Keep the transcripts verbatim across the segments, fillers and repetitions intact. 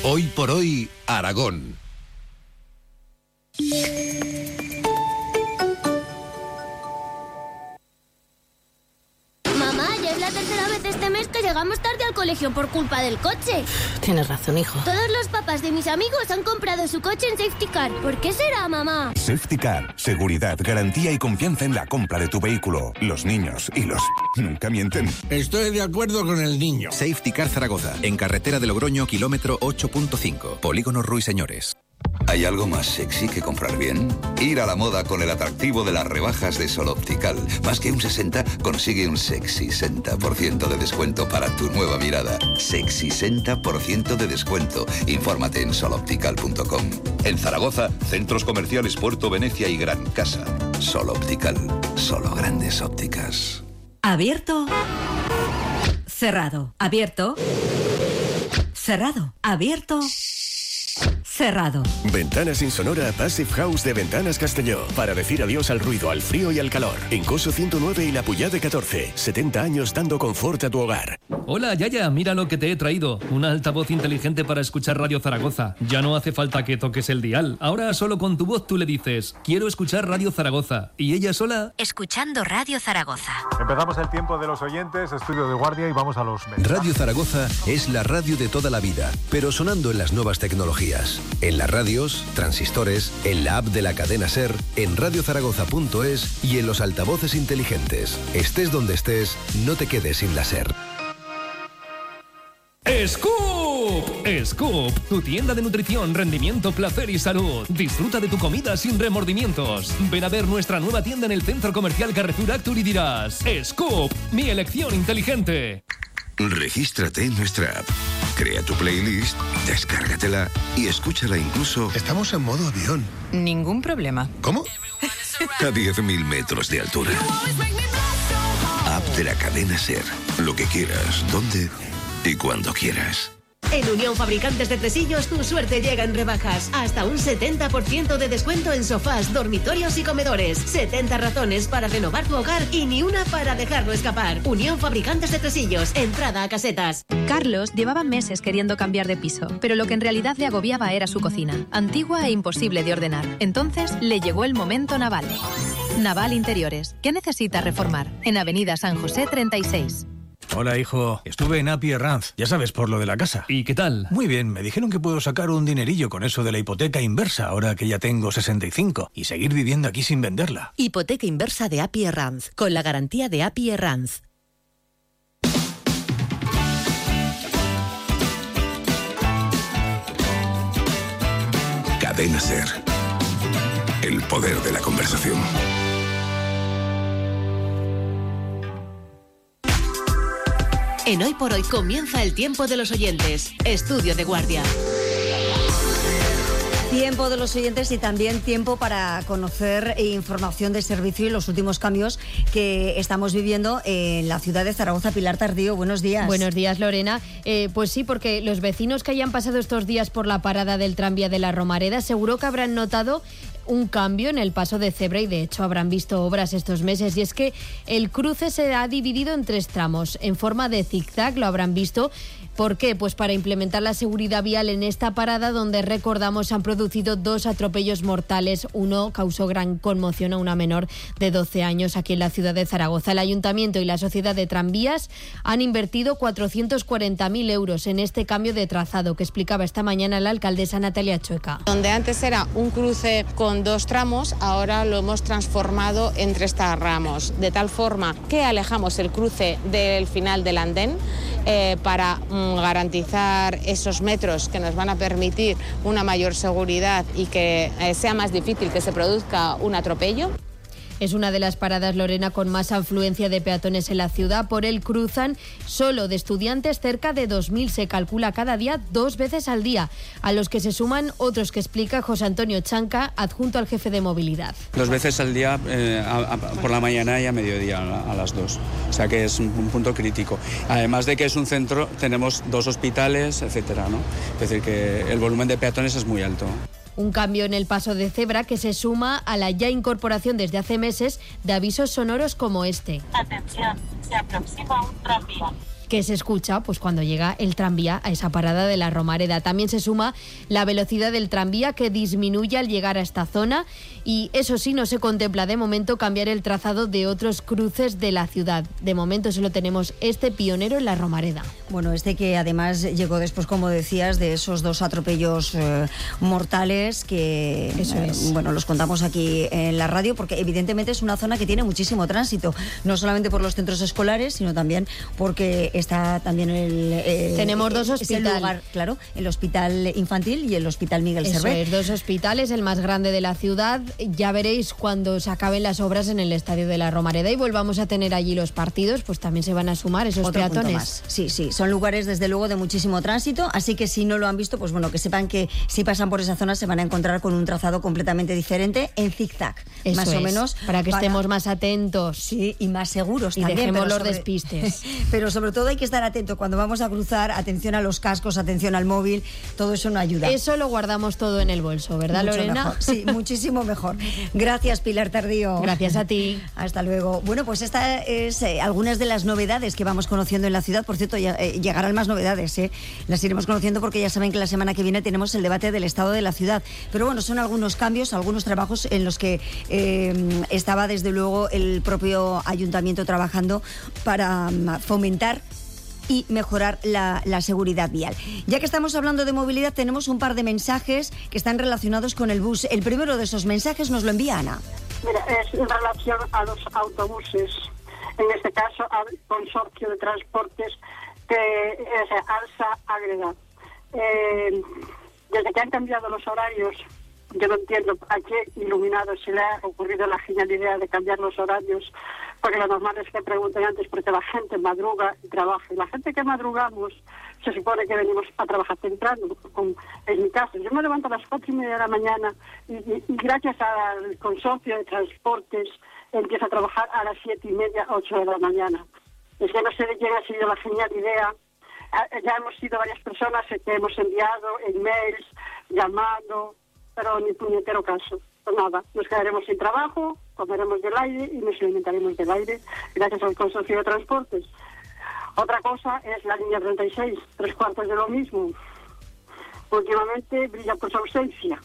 Hoy por hoy, Aragón. Mamá, ya es la tercera vez este mes que llegamos tarde al colegio por culpa del coche. Tienes razón, hijo. Todos los papás de mis amigos han comprado su coche en Safety Car. ¿Por qué será, mamá? Safety Car. Seguridad, garantía y confianza en la compra de tu vehículo. Los niños y los... nunca mienten. Estoy de acuerdo con el niño. Safety Car Zaragoza, en carretera de Logroño, kilómetro ocho punto cinco. Polígono Ruiseñores. ¿Hay algo más sexy que comprar bien? Ir a la moda con el atractivo de las rebajas de Sol Optical. Más que un sesenta, consigue un sexy sesenta por ciento de descuento para tu nueva mirada. Sexy sesenta por ciento de descuento. Infórmate en sol optical punto com. En Zaragoza, centros comerciales Puerto Venecia y Gran Casa. Sol Optical. Solo grandes ópticas. Abierto. Cerrado. Abierto. Cerrado. Abierto. Cerrado. Ventanas Insonora Passive House de Ventanas Castelló. Para decir adiós al ruido, al frío y al calor. En Coso ciento nueve y La Puyade catorce. setenta años dando confort a tu hogar. Hola, Yaya, mira lo que te he traído. Un altavoz inteligente para escuchar Radio Zaragoza. Ya no hace falta que toques el dial. Ahora solo con tu voz tú le dices, quiero escuchar Radio Zaragoza. Y ella sola... Escuchando Radio Zaragoza. Empezamos el tiempo de los oyentes, estudio de guardia y vamos a los mensajes. Radio Zaragoza es la radio de toda la vida, pero sonando en las nuevas tecnologías. En las radios, transistores, en la app de la cadena SER, en radio zaragoza punto es y en los altavoces inteligentes. Estés donde estés, no te quedes sin la SER. ¡Scoop! ¡Scoop! Tu tienda de nutrición, rendimiento, placer y salud. Disfruta de tu comida sin remordimientos. Ven a ver nuestra nueva tienda en el Centro Comercial Carrefour Actur y dirás ¡Scoop! Mi elección inteligente. Regístrate en nuestra app. Crea tu playlist, descárgatela y escúchala incluso... Estamos en modo avión. Ningún problema. ¿Cómo? a diez mil metros de altura. App de la cadena SER. Lo que quieras, donde y cuando quieras. En Unión Fabricantes de Tresillos tu suerte llega en rebajas. Hasta un setenta por ciento de descuento en sofás, dormitorios y comedores. setenta razones para renovar tu hogar y ni una para dejarlo escapar. Unión Fabricantes de Tresillos. Entrada a casetas. Carlos llevaba meses queriendo cambiar de piso, pero lo que en realidad le agobiaba era su cocina, antigua e imposible de ordenar. Entonces le llegó el momento Naval. Naval Interiores. ¿Qué necesita reformar? En Avenida San José treinta y seis. Hola, hijo. Estuve en Api Herranz, ya sabes, por lo de la casa. ¿Y qué tal? Muy bien, me dijeron que puedo sacar un dinerillo con eso de la hipoteca inversa, ahora que ya tengo sesenta y cinco, y seguir viviendo aquí sin venderla. Hipoteca inversa de Api Herranz, con la garantía de Api Herranz. Cadena SER. El poder de la conversación. En Hoy por Hoy comienza el tiempo de los oyentes. Estudio de guardia. Tiempo de los oyentes y también tiempo para conocer información de servicio y los últimos cambios que estamos viviendo en la ciudad de Zaragoza. Pilar Tardío, buenos días. Buenos días, Lorena. Eh, pues sí, porque los vecinos que hayan pasado estos días por la parada del tranvía de la Romareda seguro que habrán notado un cambio en el paso de cebra y de hecho habrán visto obras estos meses, y es que el cruce se ha dividido en tres tramos en forma de zigzag, lo habrán visto. ¿Por qué? Pues para implementar la seguridad vial en esta parada donde, recordamos, han producido dos atropellos mortales. Uno causó gran conmoción a una menor de doce años aquí en la ciudad de Zaragoza. El Ayuntamiento y la Sociedad de Tranvías han invertido cuatrocientos cuarenta mil euros en este cambio de trazado que explicaba esta mañana la alcaldesa Natalia Chueca. Donde antes era un cruce con dos tramos, ahora lo hemos transformado en tres tramos, de tal forma que alejamos el cruce del final del andén eh, para mm, garantizar esos metros que nos van a permitir una mayor seguridad y que eh, sea más difícil que se produzca un atropello. Es una de las paradas, Lorena, con más afluencia de peatones en la ciudad. Por él cruzan solo de estudiantes cerca de dos mil, se calcula cada día dos veces al día, a los que se suman otros que explica José Antonio Chanca, adjunto al jefe de movilidad. Dos veces al día, eh, a, a, por la mañana y a mediodía, a, a las dos. O sea que es un, un punto crítico. Además de que es un centro, tenemos dos hospitales, etcétera, ¿no? Es decir, que el volumen de peatones es muy alto. Un cambio en el paso de cebra que se suma a la ya incorporación desde hace meses de avisos sonoros como este. Atención, se aproxima un tranvía. que se escucha pues cuando llega el tranvía a esa parada de la Romareda. También se suma la velocidad del tranvía, que disminuye al llegar a esta zona, y eso sí, no se contempla de momento cambiar el trazado de otros cruces de la ciudad. De momento solo tenemos este pionero en la Romareda. Bueno, este que además llegó después, como decías, de esos dos atropellos eh, mortales que, Eso es. eh, bueno, los contamos aquí en la radio, porque evidentemente es una zona que tiene muchísimo tránsito, no solamente por los centros escolares, sino también porque está también el... Eh, Tenemos dos hospitales. Es el lugar, claro, el Hospital Infantil y el Hospital Miguel Eso Servet. es, dos hospitales, el más grande de la ciudad. Ya veréis cuando se acaben las obras en el estadio de la Romareda y volvamos a tener allí los partidos, pues también se van a sumar esos Otro punto peatones. más. Sí, sí, son lugares desde luego de muchísimo tránsito, así que si no lo han visto, pues bueno, que sepan que si pasan por esa zona se van a encontrar con un trazado completamente diferente en zigzag, Eso más es, o menos. para que estemos más atentos. Sí, y más seguros y también. dejemos pero los sobre- despistes. Pero sobre todo hay que estar atento cuando vamos a cruzar, atención a los cascos, atención al móvil, todo eso no ayuda. Eso lo guardamos todo en el bolso, ¿verdad, Mucho Lorena? mejor. Sí, muchísimo mejor. Gracias, Pilar Tardío. Gracias a ti. Hasta luego. Bueno, pues esta es eh, algunas de las novedades que vamos conociendo en la ciudad. Por cierto, ya, eh, llegarán más novedades, ¿eh? Las iremos conociendo porque ya saben que la semana que viene tenemos el debate del estado de la ciudad. Pero bueno, son algunos cambios, algunos trabajos en los que eh, estaba desde luego el propio ayuntamiento trabajando para mm, fomentar y mejorar la, la seguridad vial. Ya que estamos hablando de movilidad, tenemos un par de mensajes que están relacionados con el bus. El primero de esos mensajes nos lo envía Ana. Mira, es en relación a los autobuses, en este caso al consorcio de transportes que es ALSA Agrega. Eh, desde que han cambiado los horarios, yo no entiendo a qué iluminado se le ha ocurrido la genial idea de cambiar los horarios, porque lo normal es que pregunten antes, porque la gente madruga y trabaja. Y la gente que madrugamos se supone que venimos a trabajar temprano. Con, en mi caso, yo me levanto a las cuatro y media de la mañana y, y, y gracias al consorcio de transportes empiezo a trabajar a las siete y media, ocho de la mañana. Es que no sé de quién ha sido la genial idea. Ya hemos sido varias personas que hemos enviado emails, llamado, pero ni puñetero caso. Pues nada, nos quedaremos sin trabajo, comeremos del aire y nos alimentaremos del aire gracias al consorcio de transportes. Otra cosa es la línea treinta y seis, tres cuartos de lo mismo. Últimamente brilla por su ausencia.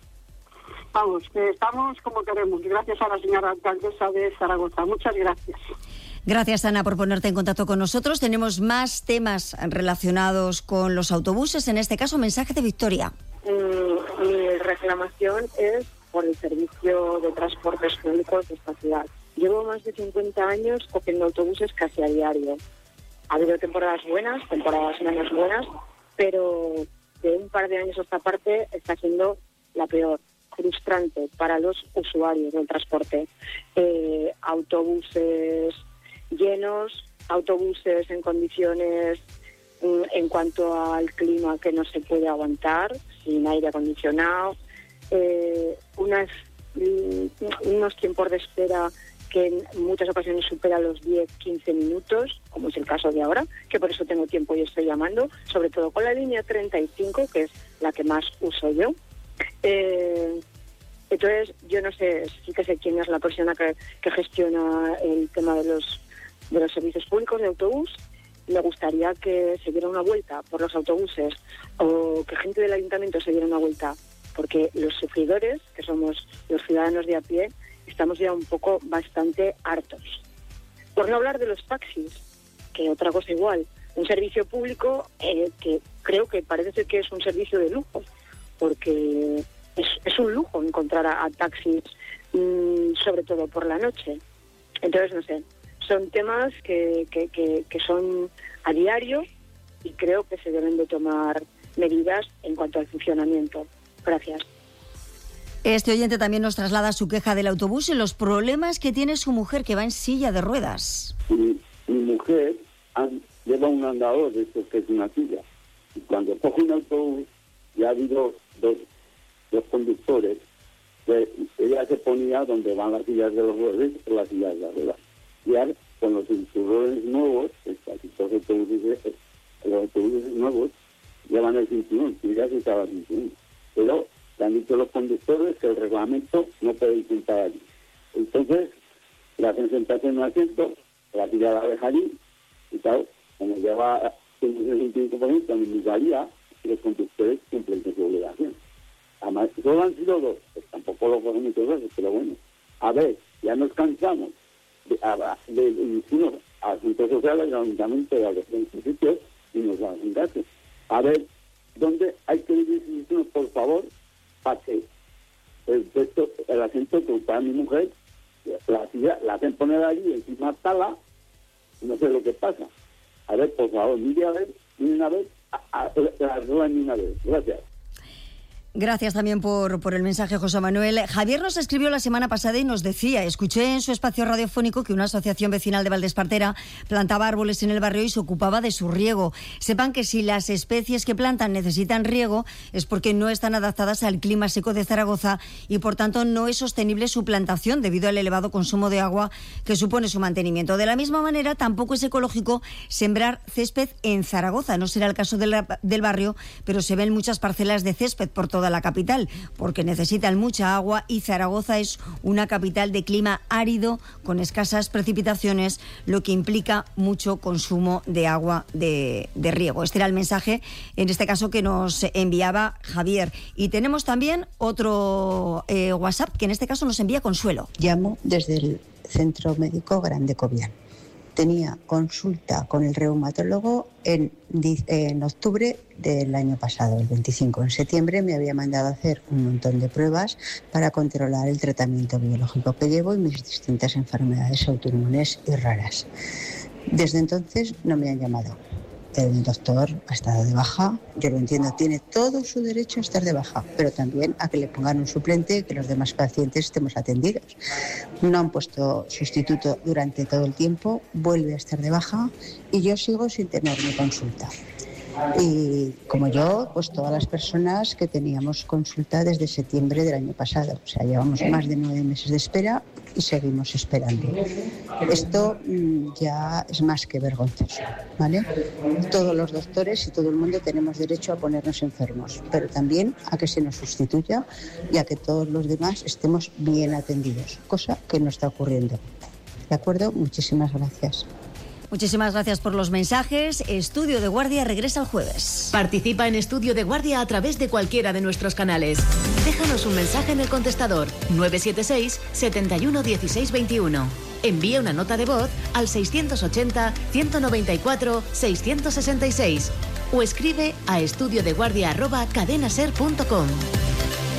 Vamos, que estamos como queremos, gracias a la señora alcaldesa de Zaragoza. Muchas gracias. Gracias, Ana, por ponerte en contacto con nosotros. Tenemos más temas relacionados con los autobuses, en este caso mensaje de Victoria. Mm, mi reclamación es por el servicio de transportes públicos de esta ciudad. Llevo más de cincuenta años cogiendo autobuses casi a diario. Ha habido temporadas buenas, temporadas menos buenas, pero de un par de años a esta parte está siendo la peor, frustrante para los usuarios del transporte. Eh, autobuses llenos, autobuses en condiciones mm, en cuanto al clima que no se puede aguantar, sin aire acondicionado, eh, unas, mm, unos tiempos de espera que en muchas ocasiones supera los diez a quince minutos, como es el caso de ahora, que por eso tengo tiempo y estoy llamando, sobre todo con la línea treinta y cinco, que es la que más uso yo. Eh, entonces, yo no sé, sí que sé quién es la persona que, que gestiona el tema de los de los servicios públicos de autobús. Me gustaría que se diera una vuelta por los autobuses o que gente del ayuntamiento se diera una vuelta, porque los sufridores, que somos los ciudadanos de a pie, estamos ya un poco bastante hartos. Por no hablar de los taxis, que otra cosa igual, un servicio público eh, que creo que parece ser que es un servicio de lujo, porque es, es un lujo encontrar a, a taxis, mmm, sobre todo por la noche. Entonces, no sé, son temas que, que, que, que son a diario y creo que se deben de tomar medidas en cuanto al funcionamiento. Gracias. Este oyente también nos traslada su queja del autobús y los problemas que tiene su mujer, que va en silla de ruedas. Mi, mi mujer han, lleva un andador de estos que es una silla. Y cuando coge un autobús, ya ha habido dos, dos conductores, que ella se ponía donde van las sillas de los ruedas o las sillas de las ruedas. Y ahora, con los cinturones nuevos, casi todos los autobuses, los autobuses nuevos llevan el cinturón, y ya se usaba el cinturón. Pero le han dicho los conductores que el reglamento no puede sentar allí. Entonces, le hacen sentarse en un asiento, la silla la deja allí, y tal, como lleva el sesenta y cinco por ciento, me indicaría que los conductores cumplen con su obligación. Además, solo han sido dos, pues tampoco lo cogen muchas veces, pero bueno. A ver, ya nos cansamos de, de, de, de irnos a centros sociales, al ayuntamiento y a los sitios y nos hacen caso. A ver, ¿dónde hay que dirigirnos, por favor, para que el, esto, el asiento que ocupa mi mujer, la, la, la hacen poner allí encima tala, no sé lo que pasa. A ver, por favor, mire a ver, mire una vez, a, a, a, la ruedan una vez. Gracias. Gracias también por, por el mensaje, José Manuel. Javier nos escribió la semana pasada y nos decía, escuché en su espacio radiofónico que una asociación vecinal de Valdespartera plantaba árboles en el barrio y se ocupaba de su riego. Sepan que si las especies que plantan necesitan riego es porque no están adaptadas al clima seco de Zaragoza y por tanto no es sostenible su plantación debido al elevado consumo de agua que supone su mantenimiento. De la misma manera, tampoco es ecológico sembrar césped en Zaragoza. No será el caso de la, del barrio, pero se ven muchas parcelas de césped por toda la capital, porque necesitan mucha agua y Zaragoza es una capital de clima árido con escasas precipitaciones, lo que implica mucho consumo de agua de, de riego. Este era el mensaje, en este caso, que nos enviaba Javier. Y tenemos también otro eh, WhatsApp, que en este caso nos envía Consuelo. Llamo desde el Centro Médico Grande Cobian. Tenía consulta con el reumatólogo en, en octubre del año pasado, el veinticinco. En septiembre me había mandado a hacer un montón de pruebas para controlar el tratamiento biológico que llevo y mis distintas enfermedades autoinmunes y raras. Desde entonces no me han llamado. El doctor ha estado de baja, yo lo entiendo, tiene todo su derecho a estar de baja, pero también a que le pongan un suplente y que los demás pacientes estemos atendidos. No han puesto sustituto durante todo el tiempo, vuelve a estar de baja y yo sigo sin tener mi consulta. Y como yo, pues todas las personas que teníamos consulta desde septiembre del año pasado. O sea, llevamos más de nueve meses de espera y seguimos esperando. Esto mmm, ya es más que vergonzoso, ¿vale? Todos los doctores y todo el mundo tenemos derecho a ponernos enfermos, pero también a que se nos sustituya y a que todos los demás estemos bien atendidos, cosa que no está ocurriendo. ¿De acuerdo? Muchísimas gracias. Muchísimas gracias por los mensajes. Estudio de Guardia regresa el jueves. Participa en Estudio de Guardia a través de cualquiera de nuestros canales. Déjanos un mensaje en el contestador nueve siete seis, siete uno uno seis dos uno. Envía una nota de voz al seiscientos ochenta, ciento noventa y cuatro, seiscientos sesenta y seis o escribe a estudiodeguardia arroba cadenaser punto com.